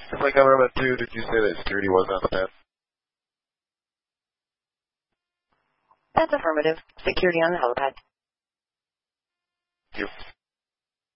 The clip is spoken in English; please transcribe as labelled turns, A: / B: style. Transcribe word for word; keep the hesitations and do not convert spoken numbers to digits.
A: Flight Government two, did you say that security was on the pad?
B: That's affirmative. Security on the helipad.
A: Thank you.